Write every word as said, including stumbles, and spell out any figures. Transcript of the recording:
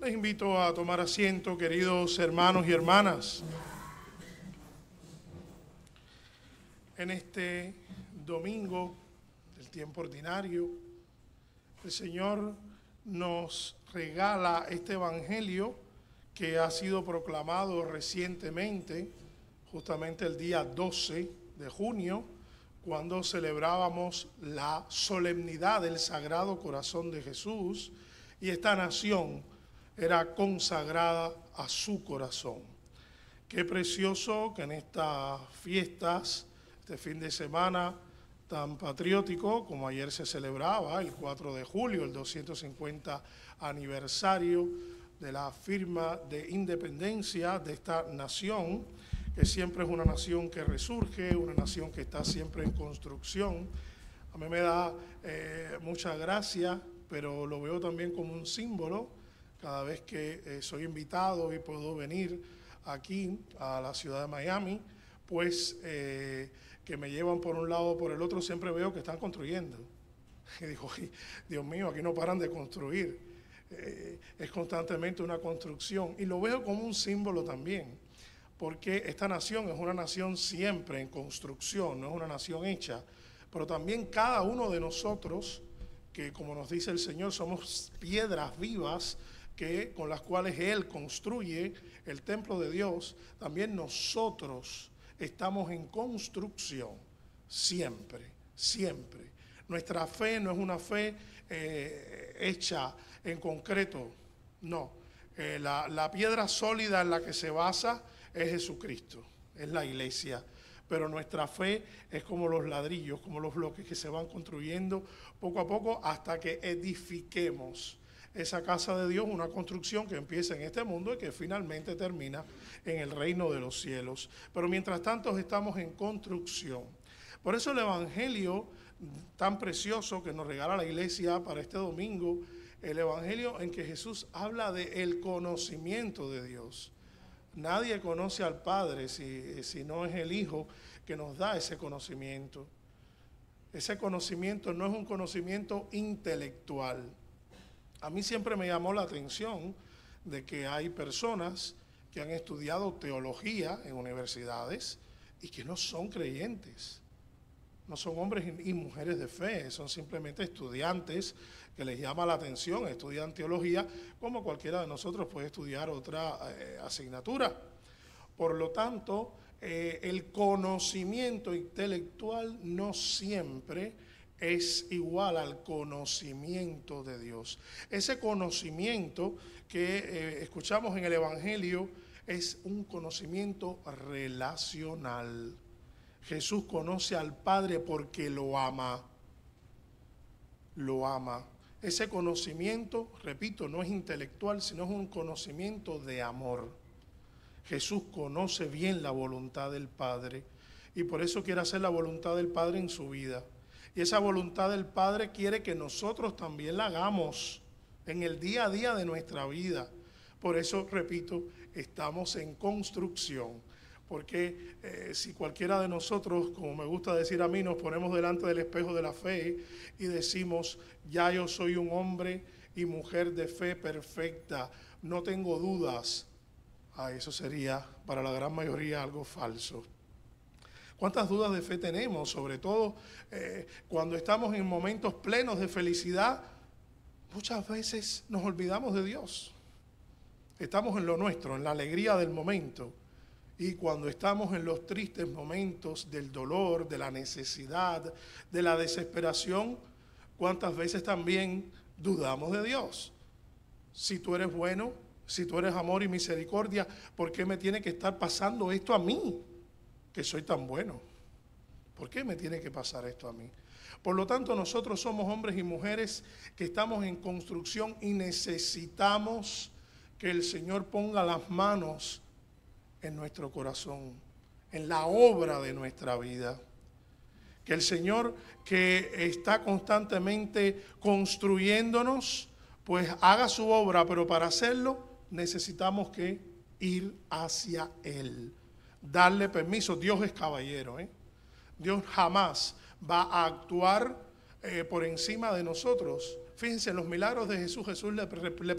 Les invito a tomar asiento, queridos hermanos y hermanas. En este domingo del tiempo ordinario, el Señor nos regala este evangelio que ha sido proclamado recientemente, justamente el día doce de junio, cuando celebrábamos la solemnidad del Sagrado Corazón de Jesús, y esta nación era consagrada a su corazón. Qué precioso que en estas fiestas, este fin de semana tan patriótico como ayer se celebraba, el cuatro de julio, el doscientos cincuenta aniversario de la firma de independencia de esta nación, que siempre es una nación que resurge, una nación que está siempre en construcción. A mí me da eh, mucha gracia, pero lo veo también como un símbolo cada vez que eh, soy invitado y puedo venir aquí a la ciudad de Miami, pues eh, que me llevan por un lado o por el otro, siempre veo que están construyendo. Y digo, Dios mío, aquí no paran de construir. Eh, es constantemente una construcción. Y lo veo como un símbolo también, porque esta nación es una nación siempre en construcción, no es una nación hecha, pero también cada uno de nosotros, que como nos dice el Señor, somos piedras vivas que, con las cuales Él construye el templo de Dios, también nosotros estamos en construcción, siempre, siempre. Nuestra fe no es una fe eh, hecha en concreto, no. Eh, la, la piedra sólida en la que se basa es Jesucristo, es la iglesia. Pero nuestra fe es como los ladrillos, como los bloques que se van construyendo poco a poco hasta que edifiquemos esa casa de Dios, una construcción que empieza en este mundo y que finalmente termina en el reino de los cielos. Pero mientras tanto estamos en construcción. Por eso el evangelio tan precioso que nos regala la iglesia para este domingo, el evangelio en que Jesús habla del conocimiento de Dios. Nadie conoce al Padre si, si no es el Hijo que nos da ese conocimiento. Ese conocimiento no es un conocimiento intelectual. A mí siempre me llamó la atención de que hay personas que han estudiado teología en universidades y que no son creyentes. No son hombres y mujeres de fe, son simplemente estudiantes que les llama la atención, estudian teología, como cualquiera de nosotros puede estudiar otra eh, asignatura. Por lo tanto, eh, el conocimiento intelectual no siempre es igual al conocimiento de Dios. Ese conocimiento que eh, escuchamos en el Evangelio es un conocimiento relacional. Jesús conoce al Padre porque lo ama, lo ama. Ese conocimiento, repito, no es intelectual, sino es un conocimiento de amor. Jesús conoce bien la voluntad del Padre y por eso quiere hacer la voluntad del Padre en su vida. Y esa voluntad del Padre quiere que nosotros también la hagamos en el día a día de nuestra vida. Por eso, repito, estamos en construcción. Porque eh, si cualquiera de nosotros, como me gusta decir a mí, nos ponemos delante del espejo de la fe y decimos, ya yo soy un hombre y mujer de fe perfecta, no tengo dudas, ah, eso sería para la gran mayoría algo falso. ¿Cuántas dudas de fe tenemos? Sobre todo eh, cuando estamos en momentos plenos de felicidad, muchas veces nos olvidamos de Dios. Estamos en lo nuestro, en la alegría del momento. Y cuando estamos en los tristes momentos del dolor, de la necesidad, de la desesperación, ¿cuántas veces también dudamos de Dios? Si tú eres bueno, si tú eres amor y misericordia, ¿por qué me tiene que estar pasando esto a mí, que soy tan bueno? ¿Por qué me tiene que pasar esto a mí? Por lo tanto, nosotros somos hombres y mujeres que estamos en construcción y necesitamos que el Señor ponga las manos en nuestro corazón, en la obra de nuestra vida. Que el Señor, que está constantemente construyéndonos, pues haga su obra, pero para hacerlo necesitamos que ir hacia Él, darle permiso. Dios es caballero, ¿eh? Dios jamás va a actuar eh, por encima de nosotros. Fíjense, en los milagros de Jesús, Jesús le, le